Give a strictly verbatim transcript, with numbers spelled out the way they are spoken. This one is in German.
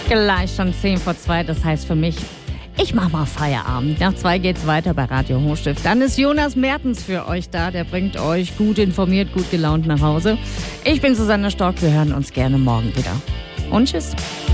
Gleich schon zehn vor zwei, das heißt für mich, ich mach mal Feierabend. Nach zwei geht's weiter bei Radio Hochstift. Dann ist Jonas Mertens für euch da. Der bringt euch gut informiert, gut gelaunt nach Hause. Ich bin Susanne Stork. Wir hören uns gerne morgen wieder. Und tschüss.